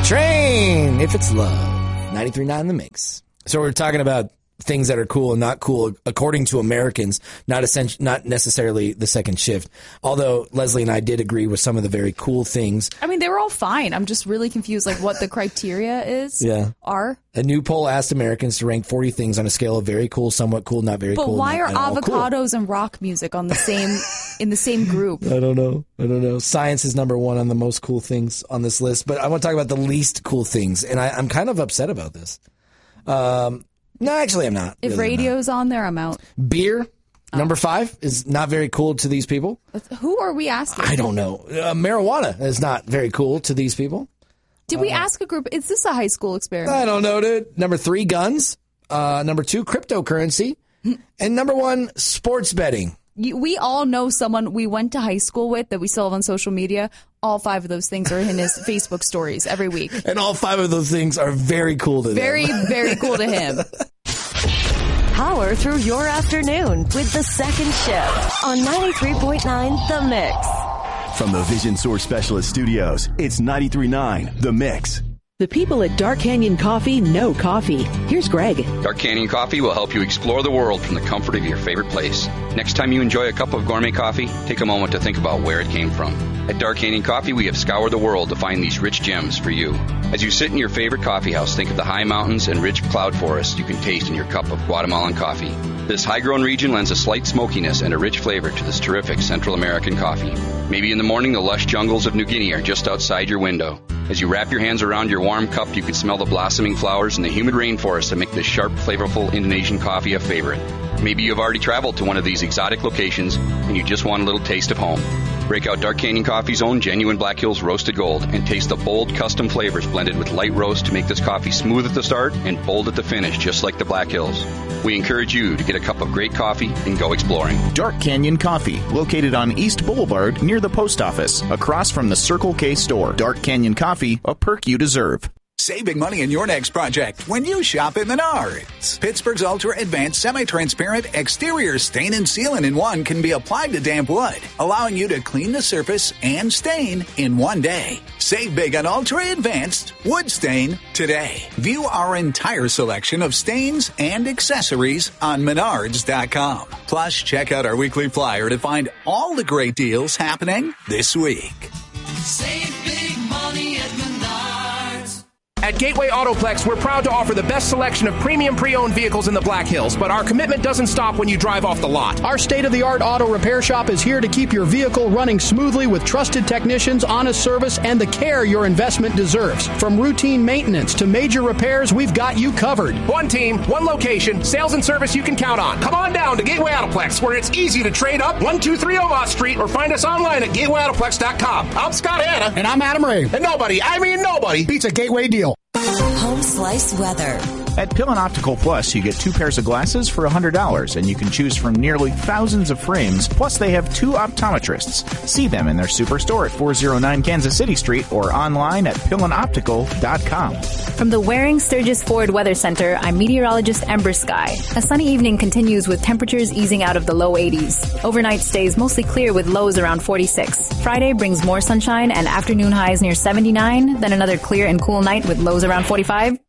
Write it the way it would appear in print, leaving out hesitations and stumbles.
Train, if it's love. 93.9 in the mix. So we're talking about things that are cool and not cool according to Americans, not necessarily the second shift. Although Leslie and I did agree with some of the very cool things. I mean, they were all fine. I'm just really confused, like what the criteria is. Yeah. Are. A new poll asked Americans to rank 40 things on a scale of very cool, somewhat cool, not very cool. But why are avocados cool and rock music on the same in the same group? I don't know. Science is number one on the most cool things on this list, but I want to talk about the least cool things, and I'm kind of upset about this. No, actually, I'm not. If radio's on there, I'm out. Beer, number 5, is not very cool to these people. Who are we asking? I don't know. Marijuana is not very cool to these people. Did we ask a group? Is this a high school experiment? I don't know, dude. Number 3, guns. Number 2, cryptocurrency. And number 1, sports betting. We all know someone we went to high school with that we still have on social media. All 5 of those things are in his Facebook stories every week. And all 5 of those things are very cool to them. Very, very cool to him. Power through your afternoon with the second shift on 93.9 The Mix. From the Vision Source Specialist Studios, it's 93.9 The Mix. The people at Dark Canyon Coffee know coffee. Here's Greg. Dark Canyon Coffee will help you explore the world from the comfort of your favorite place. Next time you enjoy a cup of gourmet coffee, take a moment to think about where it came from. At Dark Canyon Coffee, we have scoured the world to find these rich gems for you. As you sit in your favorite coffee house, think of the high mountains and rich cloud forests you can taste in your cup of Guatemalan coffee. This high-grown region lends a slight smokiness and a rich flavor to this terrific Central American coffee. Maybe in the morning, the lush jungles of New Guinea are just outside your window. As you wrap your hands around your warm cup, you can smell the blossoming flowers and the humid rainforest that make this sharp, flavorful Indonesian coffee a favorite. Maybe you've already traveled to one of these exotic locations and you just want a little taste of home. Break out Dark Canyon Coffee's own genuine Black Hills Roasted Gold and taste the bold custom flavors blended with light roast to make this coffee smooth at the start and bold at the finish, just like the Black Hills. We encourage you to get a cup of great coffee and go exploring. Dark Canyon Coffee, located on East Boulevard near the post office, across from the Circle K store. Dark Canyon Coffee, a perk you deserve. Save big money in your next project when you shop at Menards. Pittsburgh's ultra-advanced semi-transparent exterior stain and sealant-in-one can be applied to damp wood, allowing you to clean the surface and stain in one day. Save big on ultra-advanced wood stain today. View our entire selection of stains and accessories on Menards.com. Plus, check out our weekly flyer to find all the great deals happening this week. Save big money at Menards. At Gateway Autoplex, we're proud to offer the best selection of premium pre-owned vehicles in the Black Hills, but our commitment doesn't stop when you drive off the lot. Our state-of-the-art auto repair shop is here to keep your vehicle running smoothly with trusted technicians, honest service, and the care your investment deserves. From routine maintenance to major repairs, we've got you covered. One team, one location, sales and service you can count on. Come on down to Gateway Autoplex, where it's easy to trade up 123 Omont Street or find us online at gatewayautoplex.com. I'm Scott Hanna. And I'm Adam Ray. And nobody beats a Gateway deal. Home Slice Weather. At Pillin Optical Plus, you get 2 pairs of glasses for $100, and you can choose from nearly thousands of frames. Plus, they have 2 optometrists. See them in their superstore at 409 Kansas City Street or online at pillinoptical.com. From the Waring Sturgis Ford Weather Center, I'm meteorologist Ember Sky. A sunny evening continues with temperatures easing out of the low 80s. Overnight stays mostly clear with lows around 46. Friday brings more sunshine and afternoon highs near 79, then another clear and cool night with lows around 45.